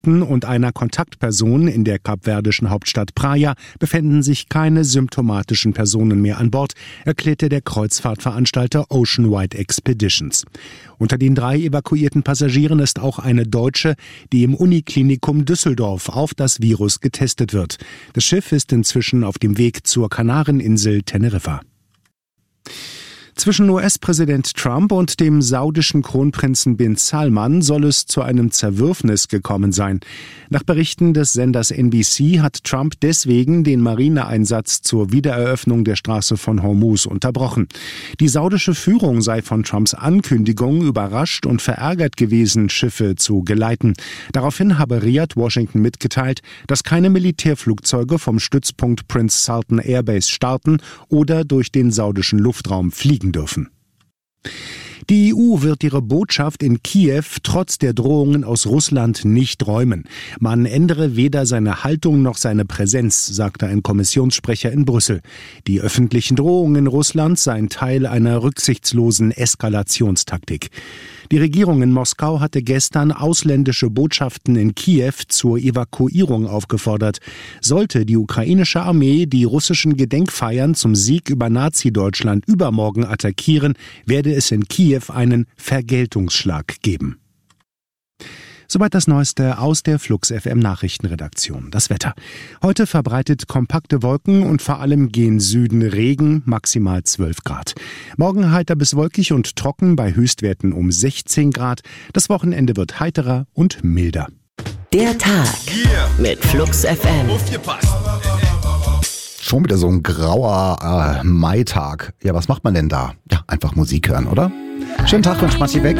Infekten und einer Kontaktperson in der kapverdischen Hauptstadt Praia befänden sich keine symptomatischen Personen mehr an Bord, erklärte der Kreuzfahrtveranstalter Ocean Wide Expeditions. Unter den 3 evakuierten Passagieren ist auch eine Deutsche, die im Uniklinikum Düsseldorf auf das Virus getestet wird. Das Schiff ist inzwischen auf dem Weg zur Kanareninsel Teneriffa. Zwischen US-Präsident Trump und dem saudischen Kronprinzen bin Salman soll es zu einem Zerwürfnis gekommen sein. Nach Berichten des Senders NBC hat Trump deswegen den Marineeinsatz zur Wiedereröffnung der Straße von Hormuz unterbrochen. Die saudische Führung sei von Trumps Ankündigung überrascht und verärgert gewesen, Schiffe zu geleiten. Daraufhin habe Riyadh Washington mitgeteilt, dass keine Militärflugzeuge vom Stützpunkt Prince Sultan Airbase starten oder durch den saudischen Luftraum fliegen dürfen. Die EU wird ihre Botschaft in Kiew trotz der Drohungen aus Russland nicht räumen. Man ändere weder seine Haltung noch seine Präsenz, sagte ein Kommissionssprecher in Brüssel. Die öffentlichen Drohungen Russlands seien Teil einer rücksichtslosen Eskalationstaktik. Die Regierung in Moskau hatte gestern ausländische Botschaften in Kiew zur Evakuierung aufgefordert. Sollte die ukrainische Armee die russischen Gedenkfeiern zum Sieg über Nazi-Deutschland übermorgen attackieren, werde es in Kiew einen Vergeltungsschlag geben. Soweit das Neueste aus der Flux FM Nachrichtenredaktion. Das Wetter. Heute verbreitet kompakte Wolken und vor allem gen Süden Regen, maximal 12 Grad. Morgen heiter bis wolkig und trocken bei Höchstwerten um 16 Grad. Das Wochenende wird heiterer und milder. Der Tag mit Flux FM. Schon wieder so ein grauer Maitag. Ja, was macht man denn da? Ja, einfach Musik hören, oder? Schönen Tag und Schmatzi weg.